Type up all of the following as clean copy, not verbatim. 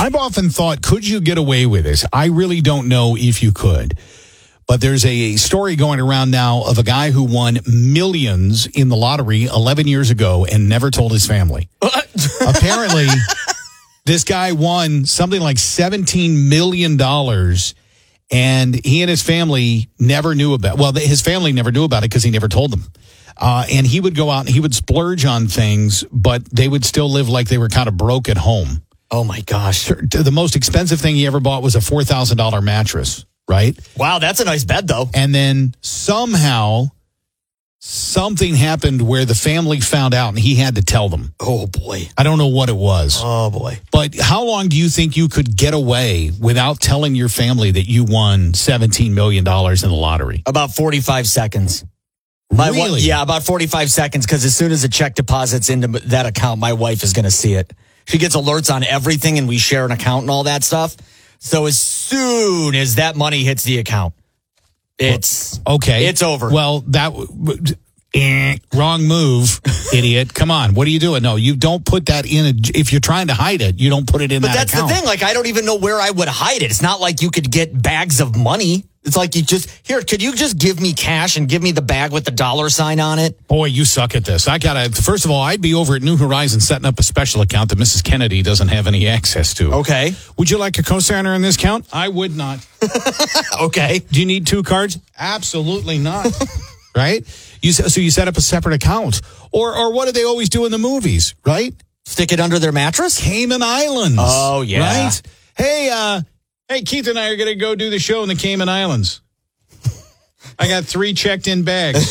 I've often thought, could you get away with this? I really don't know if you could. But there's a story going around now of a guy who won millions in the lottery 11 years ago and never told his family. Apparently, this guy won something like $17 million, and he and his family never knew about it. Well, his family never knew about it because he never told them. And he would go out and he would splurge on things, but they would still live like they were kind of broke at home. Oh, my gosh. The most expensive thing he ever bought was a $4,000 mattress. Right? Wow, that's a nice bed, though. And then somehow something happened where the family found out and he had to tell them. Oh, boy. I don't know what it was. Oh, boy. But how long do you think you could get away without telling your family that you won $17 million in the lottery? About 45 seconds. Really? Yeah, about 45 seconds, because as soon as a check deposits into that account, my wife is going to see it. She gets alerts on everything, and we share an account and all that stuff. So as soon as that money hits the account, it's okay. It's over. Well, wrong move, idiot. Come on. What are you doing? No, you don't put that in. If you're trying to hide it, you don't put it in that account. But that's the thing. Like, I don't even know where I would hide it. It's not like you could get bags of money. It's like could you just give me cash and give me the bag with the $sign on it? Boy, you suck at this. First of all, I'd be over at New Horizons setting up a special account that Mrs. Kennedy doesn't have any access to. Okay. Would you like a co-signer in this account? I would not. Okay. Do you need 2 cards? Absolutely not. Right? So you set up a separate account. Or what do they always do in the movies, right? Stick it under their mattress? Cayman Islands. Oh, yeah. Right? Hey, Keith and I are going to go do the show in the Cayman Islands. I got 3 checked-in bags.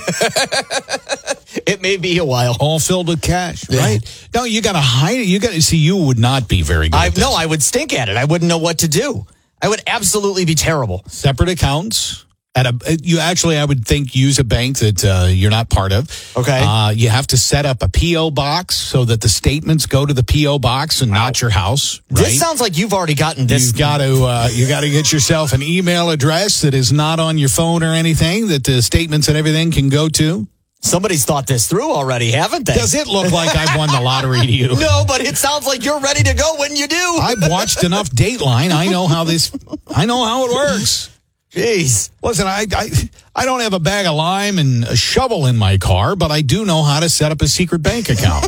It may be a while. All filled with cash, right? No, you got to hide it. You would not be very good at this. No, I would stink at it. I wouldn't know what to do. I would absolutely be terrible. Separate accounts. I would think, use a bank that you're not part of. Okay. You have to set up a P.O. box so that the statements go to the P.O. box and not your house. Right? This sounds like you've already gotten this. You've got to get yourself an email address that is not on your phone or anything that the statements and everything can go to. Somebody's thought this through already, haven't they? Does it look like I've won the lottery to you? No, but it sounds like you're ready to go when you do. I've watched enough Dateline. I know how it works. Jeez. Listen, I don't have a bag of lime and a shovel in my car, but I do know how to set up a secret bank account.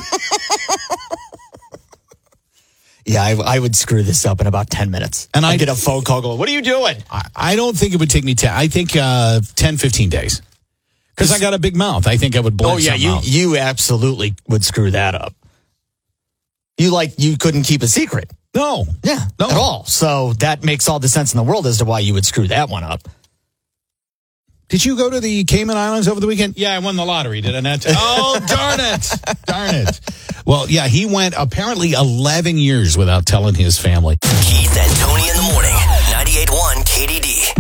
Yeah, I would screw this up in about 10 minutes. And I'd get a phone call going, what are you doing? I don't think it would take me 10. I think 10, 15 days. Because I got a big mouth. I think I would blow something out. You absolutely would screw that up. You couldn't keep a secret. No. Yeah, no. At all. So that makes all the sense in the world as to why you would screw that one up. Did you go to the Cayman Islands over the weekend? Yeah, I won the lottery, did I not? Oh, darn it. Darn it. Well, yeah, he went apparently 11 years without telling his family. Keith and Tony in the morning. 98.1 KDD.